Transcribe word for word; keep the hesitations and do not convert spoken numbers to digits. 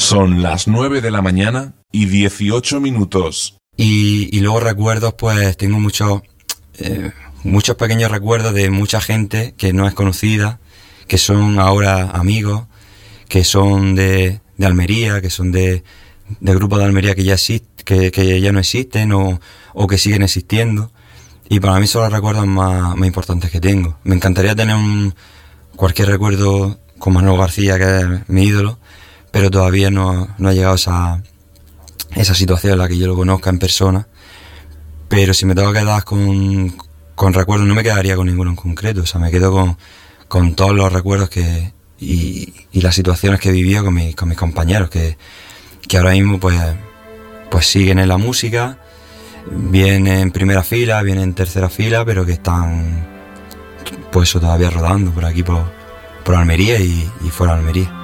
Son las nueve de la mañana y dieciocho minutos. Y, y luego recuerdos, pues tengo muchos, eh, muchos pequeños recuerdos de mucha gente que no es conocida, que son ahora amigos, que son de, de Almería, que son de, de grupos de Almería que ya exist, que, que ya no existen o, o que siguen existiendo. Y para mí son los recuerdos más, más importantes que tengo. Me encantaría tener un, cualquier recuerdo con Manolo García, que es mi ídolo, pero todavía no, no ha llegado esa, esa situación en la que yo lo conozca en persona. Pero si me tengo que quedar con, con recuerdos, no me quedaría con ninguno en concreto. O sea, me quedo con, con todos los recuerdos que y, y las situaciones que he vivido con, mi, con mis compañeros, que, que ahora mismo pues, pues siguen en la música, bien en primera fila, bien en tercera fila, pero que están pues todavía rodando por aquí, por, por Almería y, y fuera de Almería.